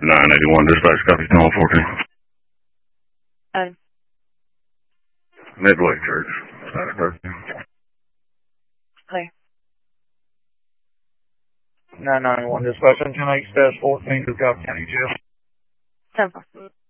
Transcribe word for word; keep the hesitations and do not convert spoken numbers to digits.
nine eighty-one, dispatch, copy, ten fourteen. Uh, Midway Church. Status thirteen. clear. nine ninety-one, dispatch, ten eight, status fourteen, to Cobb County Jail. Simple.